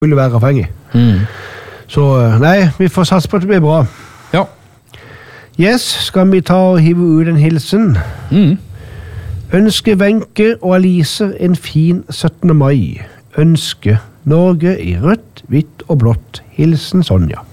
vil være avhengig. Så nei, vi får satse på at det blir bra. Ja. Yes, skal vi ta og hive ut en hilsen? Ønsker Wenche og Alice en fin 17. mai. Ønsker Norge i rødt, hvitt og blått. Hilsen Sonja.